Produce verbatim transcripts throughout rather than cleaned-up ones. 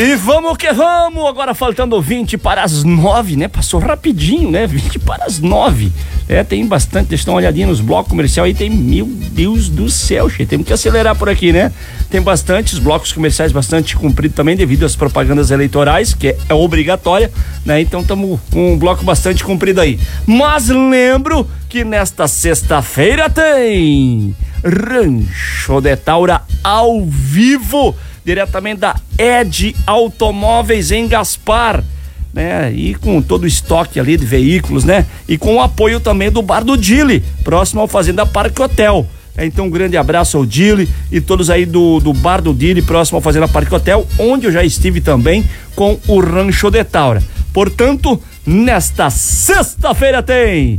E vamos que vamos, agora faltando vinte para as nove, né? Passou rapidinho, né? vinte para as nove. É, tem bastante, deixa eu dar uma olhadinha nos blocos comerciais aí, tem, meu Deus do céu, cheio, temos que acelerar por aqui, né? Tem bastante, os blocos comerciais bastante cumpridos também devido às propagandas eleitorais, que é, é obrigatória, né? Então estamos com um bloco bastante comprido aí. Mas lembro que nesta sexta-feira tem Rancho de Taura ao vivo, diretamente da Ed Automóveis em Gaspar, né? E com todo o estoque ali de veículos, né? E com o apoio também do Bar do Dili, próximo ao Fazenda Parque Hotel. Então um grande abraço ao Dili e todos aí do, do Bar do Dili, próximo ao Fazenda Parque Hotel, onde eu já estive também com o Rancho de Taura. Portanto, nesta sexta-feira tem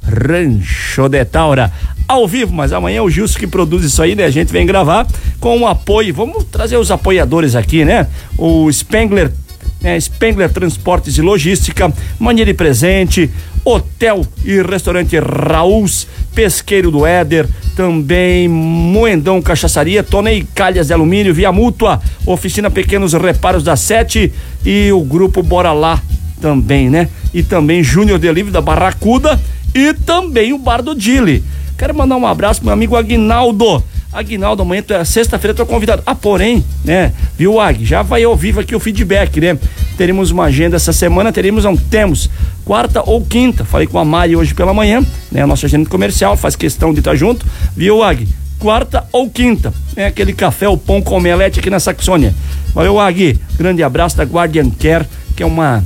Rancho de Taura ao vivo, mas amanhã é o Gilson que produz isso aí, né? A gente vem gravar com o apoio, vamos trazer os apoiadores aqui, né? O Spengler, né? Spengler Transportes e Logística, Manieri Presente, Hotel e Restaurante Raús, Pesqueiro do Éder, também Moendão Cachaçaria, Tonei Calhas de Alumínio, Via Mútua, Oficina Pequenos Reparos da Sete e o Grupo Bora Lá também, né? E também Júnior Delivery da Barracuda e também o Bar do Dili. Quero mandar um abraço pro meu amigo Aguinaldo. Aguinaldo, amanhã, sexta-feira, tô convidado. Ah, porém, né, viu, Agui? Já vai ao vivo aqui o feedback, né? Teremos uma agenda essa semana, teremos, não temos, quarta ou quinta. Falei com a Mari hoje pela manhã, né? A nossa agenda comercial, faz questão de estar junto, viu, Agui? Quarta ou quinta, é aquele café, o pão com omelete aqui na Saxônia. Valeu, Agui. Grande abraço da Guardian Care, que é uma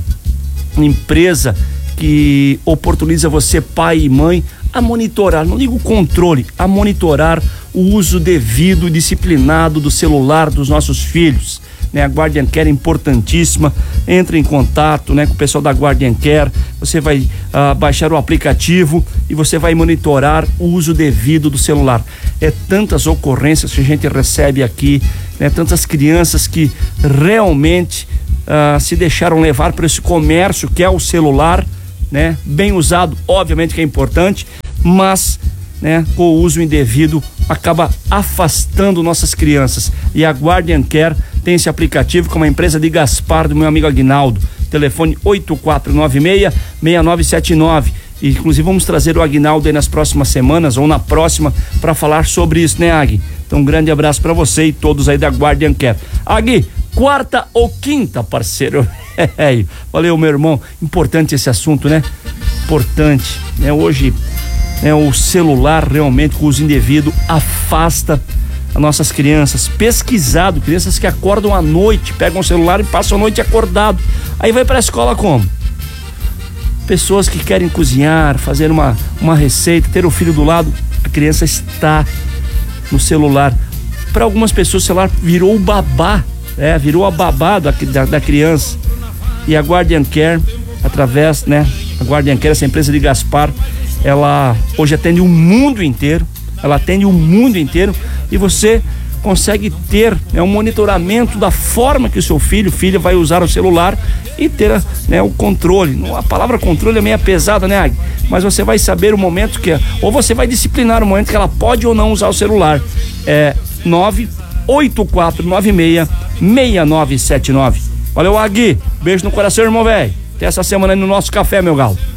empresa que oportuniza você, pai e mãe, a monitorar, não digo controle, a monitorar o uso devido e disciplinado do celular dos nossos filhos, né? A Guardian Care é importantíssima, entre em contato, né, com o pessoal da Guardian Care, você vai uh, baixar o aplicativo e você vai monitorar o uso devido do celular. É tantas ocorrências que a gente recebe aqui, né? Tantas crianças que realmente uh, se deixaram levar por esse comércio que é o celular, né? Bem usado, obviamente que é importante, mas, né, com o uso indevido acaba afastando nossas crianças. E a Guardian Care tem esse aplicativo com uma empresa de Gaspar, do meu amigo Aguinaldo. Telefone oito quatro nove seis, seis nove sete nove. E, inclusive, vamos trazer o Aguinaldo aí nas próximas semanas ou na próxima para falar sobre isso, né, Agui? Então, um grande abraço para você e todos aí da Guardian Care. Agui, quarta ou quinta, parceiro? É, valeu, meu irmão. Importante esse assunto, né? Importante, né? Hoje, né, o celular realmente com uso indevido afasta as nossas crianças. Pesquisado, crianças que acordam à noite, pegam o celular e passam a noite acordado. Aí vai pra escola como? Pessoas que querem cozinhar, fazer uma, uma receita, ter o filho do lado, a criança está no celular. Para algumas pessoas o celular virou o babá, é, virou a babá da, da, da criança. E a Guardian Care, através, né, a Guardian Care, essa empresa de Gaspar, ela hoje atende o mundo inteiro, ela atende o mundo inteiro e você consegue ter, né, um monitoramento da forma que o seu filho, filha vai usar o celular e ter, né, o controle. A palavra controle é meio pesada, né, Agui? Mas você vai saber o momento que, ou você vai disciplinar o momento que ela pode ou não usar o celular. É nove oito quatro nove seis, seis nove sete nove. Valeu, Agui. Beijo no coração, irmão, velho. Até essa semana aí no nosso café, meu galo.